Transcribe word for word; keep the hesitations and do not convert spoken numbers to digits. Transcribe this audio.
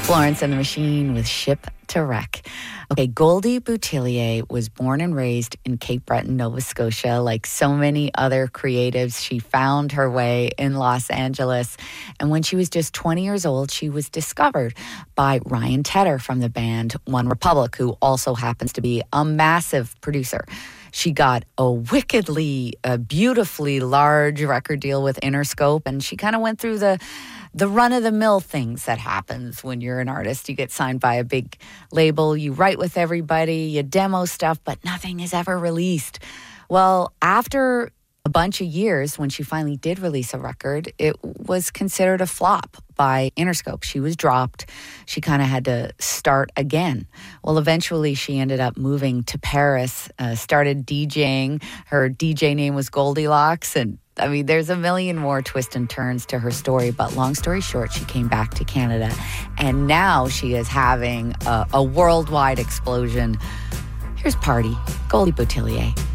Florence and the Machine with Ship to Wreck. Okay, Goldie Boutillier was born and raised in Cape Breton, Nova Scotia. Like so many other creatives, she found her way in Los Angeles. And when she was just twenty years old, she was discovered by Ryan Tedder from the band One Republic, who also happens to be a massive producer. She got a wickedly, uh, beautifully large record deal with Interscope, and she kind of went through the the run-of-the-mill things that happens when you're an artist. You get signed by a big label, you write with everybody, you demo stuff, but nothing is ever released. Well, after a bunch of years, when she finally did release a record, it was considered a flop by Interscope. She was dropped. She kind of had to start again. Well, eventually she ended up moving to Paris, uh, started DJing. Her D J name was Goldilocks, and I mean, there's a million more twists and turns to her story, but long story short, she came back to Canada, and now she is having a, a worldwide explosion. Here's Party, Goldie Boutillier.